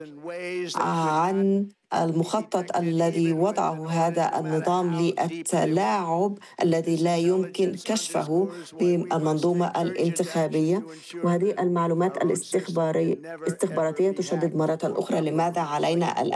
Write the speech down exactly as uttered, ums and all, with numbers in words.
عن المخطط الذي وضعه هذا النظام للتلاعب الذي لا يمكن كشفه بالمنظومة الانتخابية. وهذه المعلومات الاستخبارية الاستخباراتية تشدد مرة أخرى لماذا علينا الآن